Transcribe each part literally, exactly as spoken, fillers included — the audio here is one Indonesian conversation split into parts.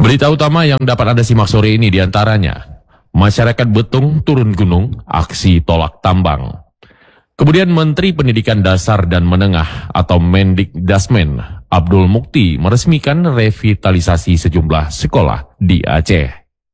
Berita utama yang dapat Anda simak sore ini diantaranya, masyarakat Betung turun gunung, aksi tolak tambang. Kemudian Menteri Pendidikan Dasar dan Menengah atau Mendikdasmen Abdul Mukti meresmikan revitalisasi sejumlah sekolah di Aceh.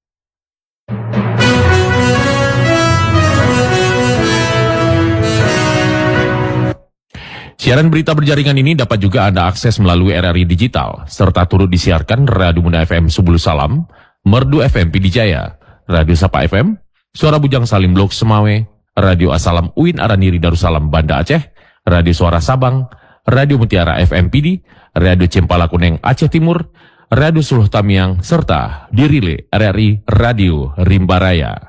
Siaran berita berjaringan ini dapat juga Anda akses melalui R R I Digital, serta turut disiarkan Radio Muna F M Subul Salam, Merdu F M Pidijaya, Radio Sapa F M, Suara Bujang Salim Blok Semawe, Radio Asalam Uin Araniri Darussalam Banda Aceh, Radio Suara Sabang, Radio Mutiara F M P D, Radio Cempala Kuneng Aceh Timur, Radio Suluh Tamiang, serta dirile R R I Radio Rimbaraya.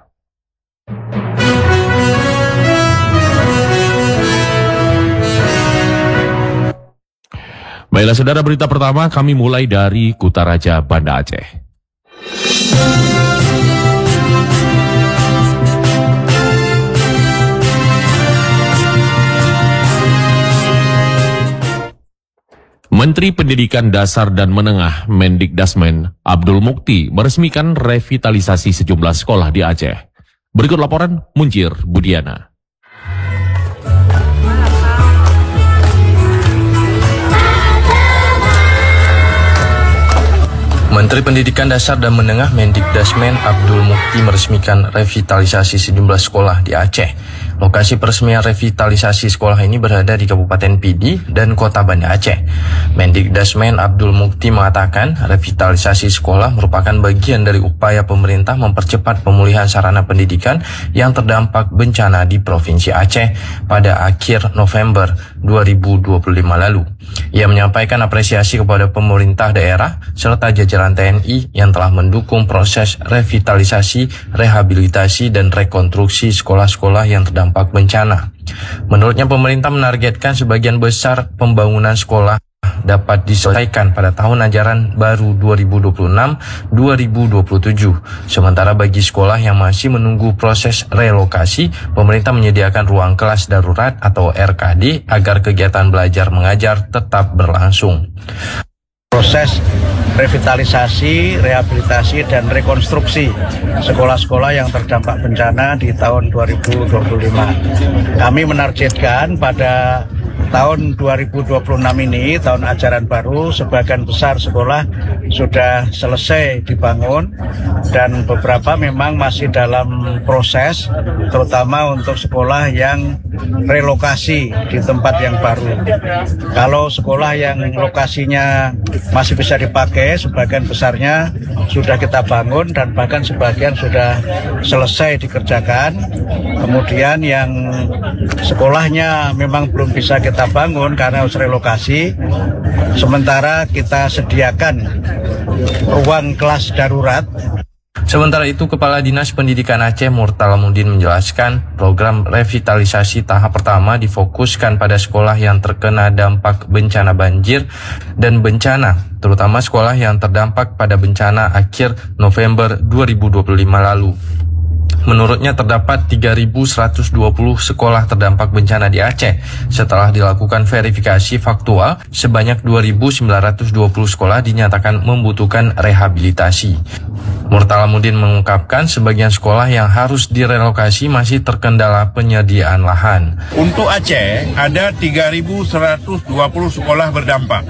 Baiklah saudara, berita pertama kami mulai dari Kutaraja, Banda Aceh. Menteri Pendidikan Dasar dan Menengah Mendikdasmen Abdul Mukti meresmikan revitalisasi sejumlah sekolah di Aceh. Berikut laporan Muncir Budiana. Menteri Pendidikan Dasar dan Menengah Mendikdasmen Abdul Mukti meresmikan revitalisasi sejumlah sekolah di Aceh. Lokasi peresmian revitalisasi sekolah ini berada di Kabupaten Pidi dan Kota Banda Aceh. Mendikdasmen Abdul Mukti mengatakan revitalisasi sekolah merupakan bagian dari upaya pemerintah mempercepat pemulihan sarana pendidikan yang terdampak bencana di Provinsi Aceh pada akhir November dua ribu dua puluh lima lalu. Ia menyampaikan apresiasi kepada pemerintah daerah serta jajaran T N I yang telah mendukung proses revitalisasi, rehabilitasi, dan rekonstruksi sekolah-sekolah yang terdampak bencana. Menurutnya pemerintah menargetkan sebagian besar pembangunan sekolah dapat diselesaikan pada tahun ajaran baru dua ribu dua puluh enam dua ribu dua puluh tujuh. Sementara bagi sekolah yang masih menunggu proses relokasi, pemerintah menyediakan ruang kelas darurat atau R K D agar kegiatan belajar mengajar tetap berlangsung. Proses revitalisasi, rehabilitasi, dan rekonstruksi sekolah-sekolah yang terdampak bencana di tahun dua ribu dua puluh lima. Kami menargetkan pada tahun dua ribu dua puluh enam ini, tahun ajaran baru, sebagian besar sekolah sudah selesai dibangun dan beberapa memang masih dalam proses, terutama untuk sekolah yang relokasi di tempat yang baru. Kalau sekolah yang lokasinya masih bisa dipakai, sebagian besarnya sudah kita bangun dan bahkan sebagian sudah selesai dikerjakan. Kemudian yang sekolahnya memang belum bisa kita bangun karena harus relokasi, sementara kita sediakan ruang kelas darurat. Sementara itu, Kepala Dinas Pendidikan Aceh Murtalamuddin menjelaskan program revitalisasi tahap pertama difokuskan pada sekolah yang terkena dampak bencana banjir dan bencana, terutama sekolah yang terdampak pada bencana akhir November dua ribu dua puluh lima lalu. Menurutnya terdapat tiga ribu seratus dua puluh sekolah terdampak bencana di Aceh. Setelah dilakukan verifikasi faktual, sebanyak dua ribu sembilan ratus dua puluh sekolah dinyatakan membutuhkan rehabilitasi. Murtalamuddin mengungkapkan sebagian sekolah yang harus direlokasi masih terkendala penyediaan lahan. Untuk Aceh ada tiga ribu seratus dua puluh sekolah berdampak.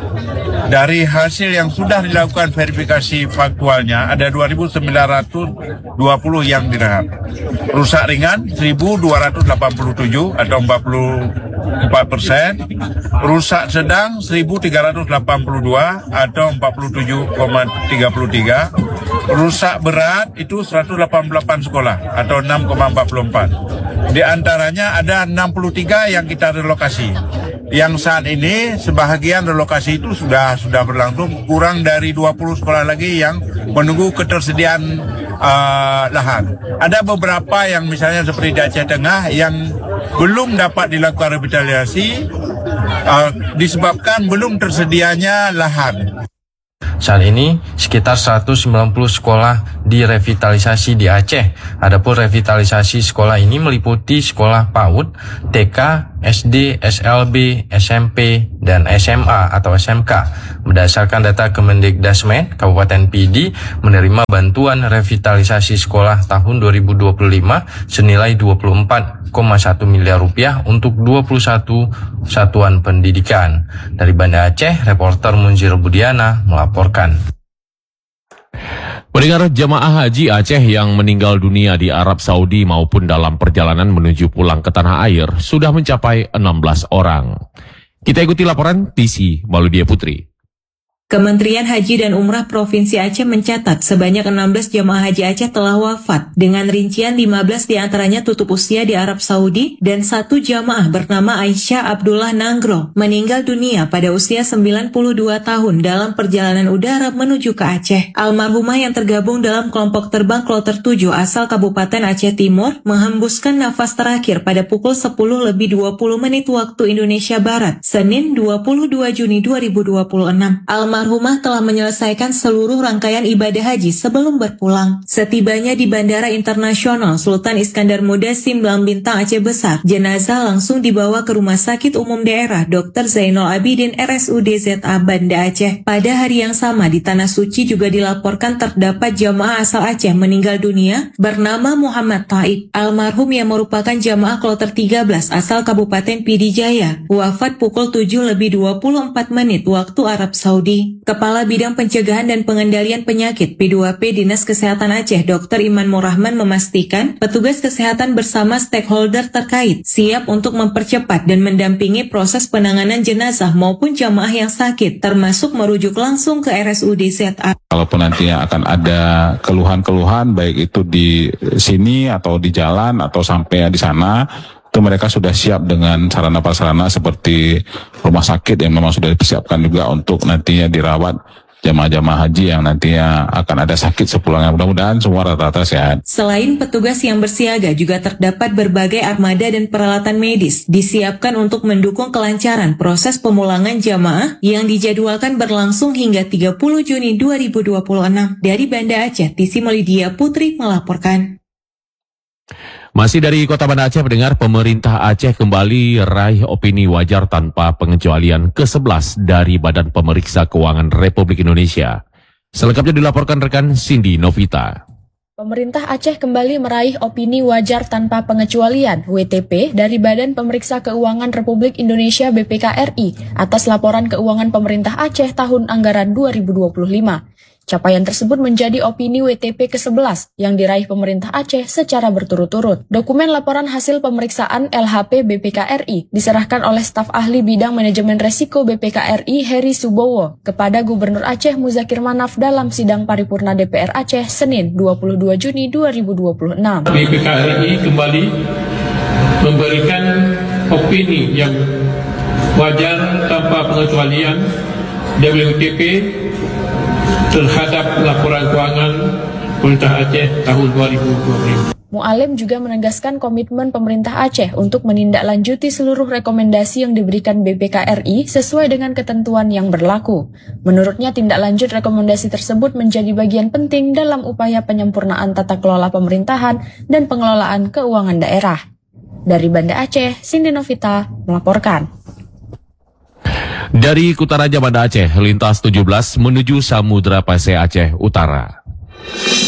Dari hasil yang sudah dilakukan verifikasi faktualnya, ada dua ribu sembilan ratus dua puluh yang direhab. Rusak ringan seribu dua ratus delapan puluh tujuh atau empat puluh empat persen. Rusak sedang seribu tiga ratus delapan puluh dua atau empat puluh tujuh koma tiga tiga. Rusak berat itu seratus delapan puluh delapan sekolah atau enam koma empat empat. Di antaranya ada enam puluh tiga yang kita relokasi. Yang saat ini sebahagian relokasi itu sudah sudah berlangsung, kurang dari dua puluh sekolah lagi yang menunggu ketersediaan uh, lahan. Ada beberapa yang misalnya seperti di Aceh Tengah yang belum dapat dilakukan revitalisasi uh, disebabkan belum tersedianya lahan. Saat ini, sekitar seratus sembilan puluh sekolah direvitalisasi di Aceh. Adapun revitalisasi sekolah ini meliputi sekolah PAUD, T K, S D, S L B, S M P, dan S M A atau S M K. Berdasarkan data Kemendikdasmen, Kabupaten Pidi menerima bantuan revitalisasi sekolah tahun dua ribu dua puluh lima senilai dua puluh empat koma satu miliar rupiah untuk dua puluh satu satuan pendidikan. Dari Banda Aceh, reporter Munzir Budiana melaporkan. Pendengar, jemaah haji Aceh yang meninggal dunia di Arab Saudi maupun dalam perjalanan menuju pulang ke tanah air sudah mencapai enam belas orang. Kita ikuti laporan T C Maludia Putri. Kementerian Haji dan Umrah Provinsi Aceh mencatat sebanyak enam belas jemaah haji Aceh telah wafat, dengan rincian lima belas diantaranya tutup usia di Arab Saudi dan satu jamaah bernama Aisyah Abdullah Nanggro meninggal dunia pada usia sembilan puluh dua tahun dalam perjalanan udara menuju ke Aceh. Almarhumah yang tergabung dalam kelompok terbang Kloter tujuh asal Kabupaten Aceh Timur menghembuskan nafas terakhir pada pukul sepuluh lebih dua puluh menit waktu Indonesia Barat, Senin dua puluh dua Juni dua ribu dua puluh enam. Almarhumah Almarhumah telah menyelesaikan seluruh rangkaian ibadah haji sebelum berpulang. Setibanya di Bandara Internasional Sultan Iskandar Muda Simbang Bintang Aceh Besar, jenazah langsung dibawa ke Rumah Sakit Umum Daerah Dokter Zainal Abidin R S U D Z A Banda Aceh. Pada hari yang sama di Tanah Suci juga dilaporkan terdapat jamaah asal Aceh meninggal dunia bernama Muhammad Taib. Almarhum yang merupakan jamaah Kloter tiga belas asal Kabupaten Pidi Jaya, wafat pukul tujuh lebih dua puluh empat menit waktu Arab Saudi. Kepala Bidang Pencegahan dan Pengendalian Penyakit P dua P Dinas Kesehatan Aceh Dokter Iman Murrahman memastikan petugas kesehatan bersama stakeholder terkait siap untuk mempercepat dan mendampingi proses penanganan jenazah maupun jamaah yang sakit, termasuk merujuk langsung ke R S U D Z A. Kalaupun nantinya akan ada keluhan-keluhan baik itu di sini atau di jalan atau sampai di sana, itu mereka sudah siap dengan sarana-prasarana seperti rumah sakit yang memang sudah dipersiapkan juga untuk nantinya dirawat jamaah-jamaah haji yang nantinya akan ada sakit sepulangnya. Mudah-mudahan semua rata-rata sehat. Selain petugas yang bersiaga, juga terdapat berbagai armada dan peralatan medis disiapkan untuk mendukung kelancaran proses pemulangan jamaah yang dijadwalkan berlangsung hingga tiga puluh Juni dua ribu dua puluh enam. Dari Banda Aceh, T C Maludia Putri melaporkan. Masih dari Kota Banda Aceh, pendengar, pemerintah Aceh kembali raih opini wajar tanpa pengecualian ke sebelas dari Badan Pemeriksa Keuangan Republik Indonesia. Selengkapnya dilaporkan rekan Cindy Novita. Pemerintah Aceh kembali meraih opini wajar tanpa pengecualian W T P dari Badan Pemeriksa Keuangan Republik Indonesia B P K R I atas laporan keuangan pemerintah Aceh tahun anggaran dua ribu dua puluh lima. Capaian tersebut menjadi opini W T P ke sebelas yang diraih pemerintah Aceh secara berturut-turut. Dokumen laporan hasil pemeriksaan L H P B P K R I diserahkan oleh staf ahli bidang manajemen resiko B P K R I Heri Subowo kepada Gubernur Aceh Muzakir Manaf dalam sidang paripurna D P R Aceh Senin dua puluh dua Juni dua ribu dua puluh enam. B P K R I kembali memberikan opini yang wajar tanpa pengecualian W T P terhadap laporan keuangan pemerintah Aceh tahun dua ribu dua puluh lima. Mu'alim juga menegaskan komitmen pemerintah Aceh untuk menindaklanjuti seluruh rekomendasi yang diberikan B P K R I sesuai dengan ketentuan yang berlaku. Menurutnya, tindak lanjut rekomendasi tersebut menjadi bagian penting dalam upaya penyempurnaan tata kelola pemerintahan dan pengelolaan keuangan daerah. Dari Banda Aceh, Cindy Novita melaporkan. Dari Kutaraja Banda Aceh, lintas tujuh belas menuju Samudra Pasai Aceh Utara.